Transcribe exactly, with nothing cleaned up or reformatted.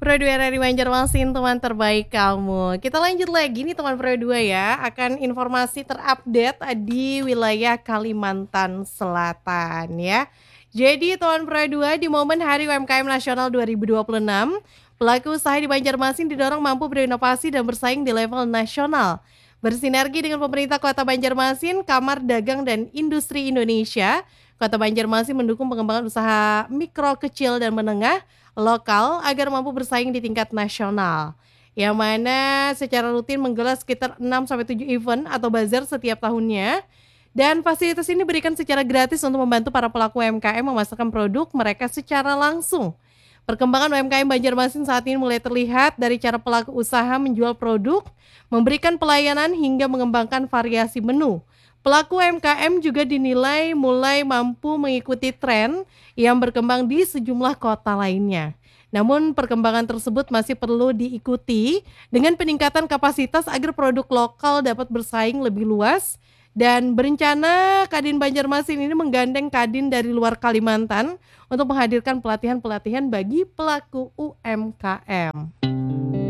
Pro dua dari Banjarmasin, teman terbaik kamu. Kita lanjut lagi nih teman Pro dua ya, akan informasi terupdate di wilayah Kalimantan Selatan ya. Jadi teman Pro dua di momen Hari U M K M Nasional dua ribu dua puluh enam, pelaku usaha di Banjarmasin didorong mampu berinovasi dan bersaing di level nasional. Bersinergi dengan pemerintah Kota Banjarmasin, Kamar Dagang dan Industri Indonesia, Kota Banjarmasin mendukung pengembangan usaha mikro, kecil, dan menengah lokal agar mampu bersaing di tingkat nasional. Yang mana secara rutin menggelar sekitar enam sampai tujuh event atau bazar setiap tahunnya. Dan fasilitas ini diberikan secara gratis untuk membantu para pelaku U M K M memasarkan produk mereka secara langsung. Perkembangan U M K M Banjarmasin saat ini mulai terlihat dari cara pelaku usaha menjual produk, memberikan pelayanan hingga mengembangkan variasi menu. Pelaku U M K M juga dinilai mulai mampu mengikuti tren yang berkembang di sejumlah kota lainnya. Namun perkembangan tersebut masih perlu diikuti dengan peningkatan kapasitas agar produk lokal dapat bersaing lebih luas. Dan berencana Kadin Banjarmasin ini menggandeng Kadin dari luar Kalimantan untuk menghadirkan pelatihan-pelatihan bagi pelaku U M K M.